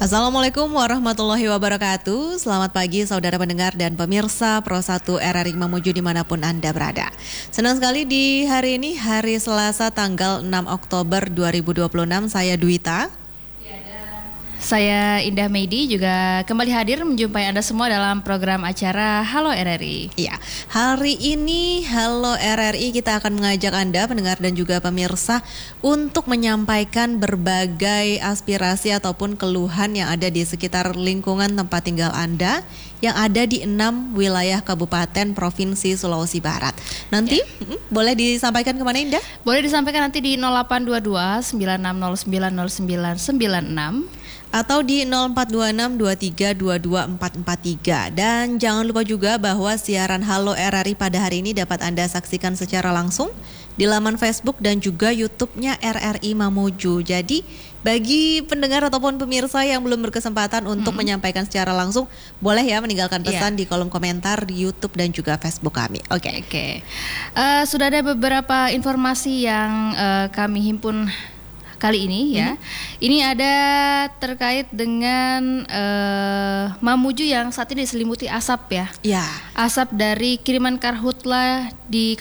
Assalamualaikum warahmatullahi wabarakatuh. Selamat pagi saudara pendengar dan pemirsa Pro 1 RRI Mamuju dimanapun Anda berada. Senang sekali di hari ini, hari Selasa tanggal 6 Oktober 2026, saya Dwita. Saya Indah Meidi juga kembali hadir menjumpai Anda semua dalam program acara Halo RRI. Iya, hari ini Halo RRI kita akan mengajak Anda pendengar dan juga pemirsa untuk menyampaikan berbagai aspirasi ataupun keluhan yang ada di sekitar lingkungan tempat tinggal Anda yang ada di 6 wilayah kabupaten provinsi Sulawesi Barat. Nanti boleh disampaikan kemana Indah? Boleh disampaikan nanti di 0822 96090996 atau di 042623224443. Dan jangan lupa juga bahwa siaran Halo RRI pada hari ini dapat Anda saksikan secara langsung di laman Facebook dan juga YouTube-nya RRI Mamuju. Jadi bagi pendengar ataupun pemirsa yang belum berkesempatan untuk menyampaikan secara langsung, boleh ya meninggalkan pesan di kolom komentar di YouTube dan juga Facebook kami. Oke. Sudah ada beberapa informasi yang kami himpun kali ini ya. Ini ada terkait dengan Mamuju yang saat ini diselimuti asap ya. Ya. Asap dari kiriman karhutla di